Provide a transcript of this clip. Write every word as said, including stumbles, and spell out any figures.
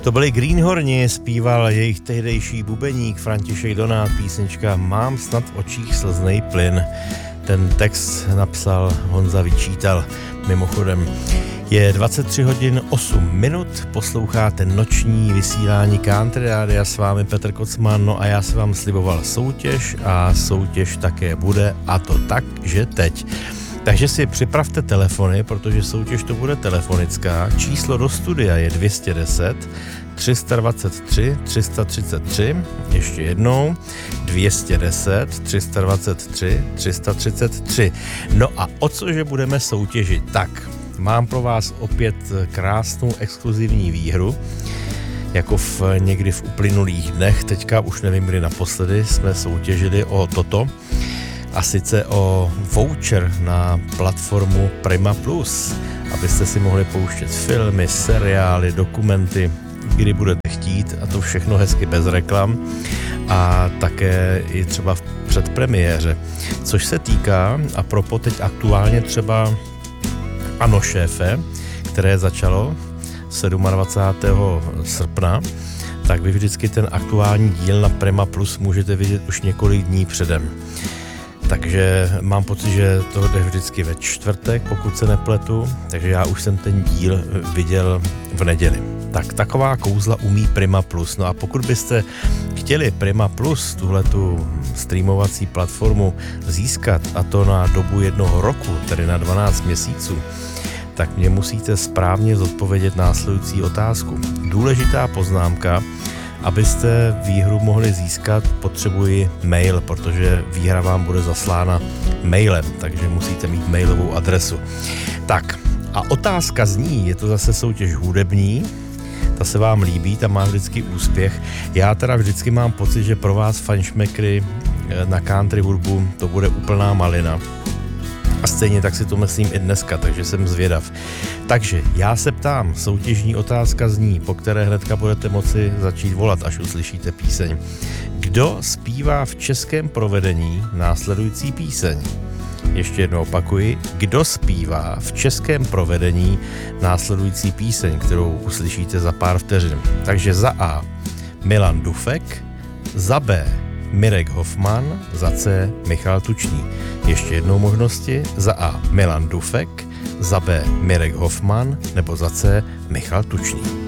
To byli Greenhorni, zpíval jejich tehdejší bubeník František Donát, písnička Mám snad v očích slznej plyn. Ten text napsal Honza Vyčítal. Mimochodem je dvacet tři hodin osm minut, posloucháte noční vysílání Country Rádia, s vámi Petr Kocman, no a já jsem vám sliboval soutěž a soutěž také bude, a to tak, že teď. Takže si připravte telefony, protože soutěž to bude telefonická. Číslo do studia je dvě stě deset, tři sta dvacet tři, tři sta třicet tři, ještě jednou, dvě stě deset, tři sta dvacet tři, tři sta třicet tři. No a o cože budeme soutěžit? Tak, mám pro vás opět krásnou exkluzivní výhru, jako v, někdy v uplynulých dnech, teďka už nevím, kdy naposledy jsme soutěžili o toto, a sice o voucher na platformu Prima Plus, abyste si mohli pouštět filmy, seriály, dokumenty, kdy budete chtít, a to všechno hezky bez reklam, a také i třeba v předpremiéře. Což se týká, a propo teď aktuálně třeba Ano šéfe, které začalo dvacátého sedmého srpna, tak vy vždycky ten aktuální díl na Prima Plus můžete vidět už několik dní předem. Takže mám pocit, že to jde vždycky ve čtvrtek, pokud se nepletu, takže já už jsem ten díl viděl v neděli. Tak taková kouzla umí Prima Plus. No a pokud byste chtěli Prima Plus, tuhletu streamovací platformu, získat, a to na dobu jednoho roku, tedy na dvanáct měsíců, tak mě musíte správně zodpovědět následující otázku. Důležitá poznámka: abyste výhru mohli získat, potřebuji mail, protože výhra vám bude zaslána mailem, takže musíte mít mailovou adresu. Tak, a otázka zní, je to zase soutěž hudební, ta se vám líbí, ta má vždycky úspěch. Já teda vždycky mám pocit, že pro vás fanšmekry na country hudbu to bude úplná malina. A stejně tak si to myslím i dneska, takže jsem zvědav. Takže já se ptám, soutěžní otázka zní, po které hnedka budete moci začít volat, až uslyšíte píseň. Kdo zpívá v českém provedení následující píseň? Ještě jednou opakuji, kdo zpívá v českém provedení následující píseň, kterou uslyšíte za pár vteřin. Takže za A Milan Dufek, za B Mirek Hoffman, za C Michal Tučný. Ještě jednou možnosti: za A Milan Dufek, za B Mirek Hoffman nebo za C Michal Tučný.